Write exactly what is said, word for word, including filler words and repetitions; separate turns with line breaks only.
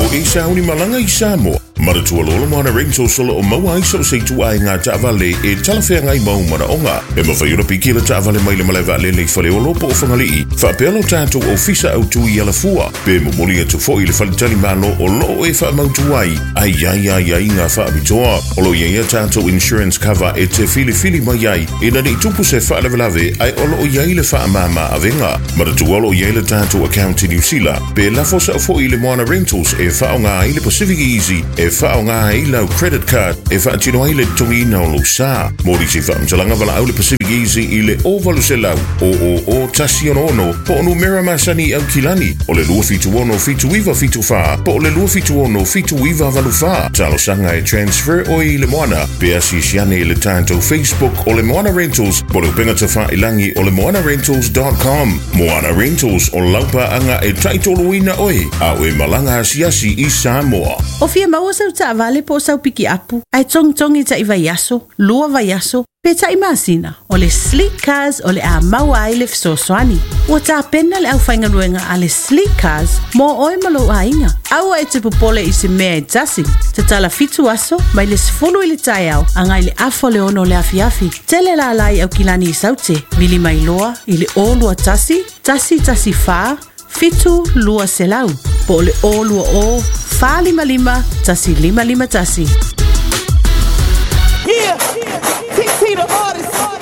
e sauni malanga i Samoa. Maratua lola moana Rentals solo o maua ai so sei tu ai ngā taavale e talawhea ngai mau mana onga. E mawhaiura pikila taavale mai le malewa le le whale o lopo o whangalii. Whaapelo tātou o fisa au tui ala fua. Pe mumuli atu fo i le whalitali malo o lo e wha mautu ai. Ai ai ai ai ngā whaabitoa. Olo ia tātou insurance cover e te fili fili mai ai. E nani tupu se whaalawelawe ai olo o iai le wha mama avenga. Maratua olo iai le tātou account i New Zealand. Pe lafo sa fo i le moana Rentals e wha o ngā i le Pacific Easy. E wha o ngā i lau credit card. E wha atino ai le tongi na o lo sa. Mori si wha mtalanga wala au le Pacific Easy i le ovalu se lau. O o o tasi ono ono. Po onu mera masani au kilani. O le lua fitu ono fitu iwa fitu wha. Po o le lua fitu ono fitu iwa valu wha. Talo sanga e transfer o i le moana. Pe asi siane i le tātou Facebook o le Moana Rentals. Po le upenga te wha ilangi o le moana rentals dot com. Moana Rentals o laupa anga e taitolo ina oi. Au e malanga asiasi i Samoa.
O fia maua sau ta avale po sau piki apu. Ai tong tongi ta iwa yaso, lua va yaso. Pe ta imasina, o le Sleek Cars o le a maua ai le fisosoani. Ua ta pena le au whainga ruenga a le Sleek Cars mo oe malo a inga. Aua e te popole i se mea e tasi. Te tala fitu aso, mai le sifulu i le tai au, angai le afo le ono le afi afi. Tele la alai au kilani i saute, mili mai loa, i le o lua tasi, tasi tasi faa, fitu lua selau. Po le o lua o, faa lima lima, tasi lima lima tasi.
Yeah, T T the artist.